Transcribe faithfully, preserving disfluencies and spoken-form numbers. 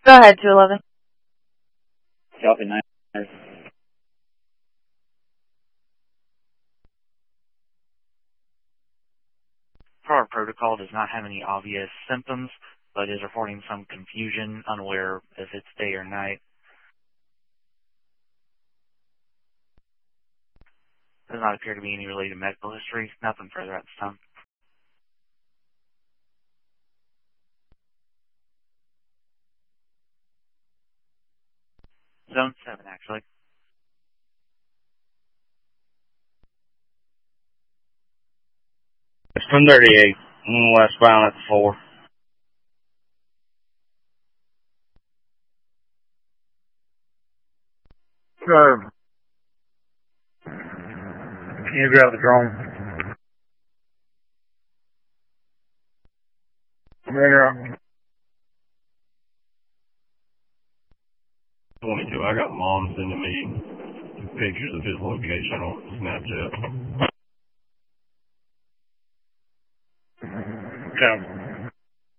Go ahead, two eleven. Copy, nine. Our protocol does not have any obvious symptoms, but is reporting some confusion, unaware if it's day or night. Does not appear to be any related medical history. Nothing further at this time. Zone seven, actually. It's from thirty-eight, westbound at four. Uh, can you grab the drone? There. twenty-two, I got mom sending me pictures of his location on Snapchat. Okay.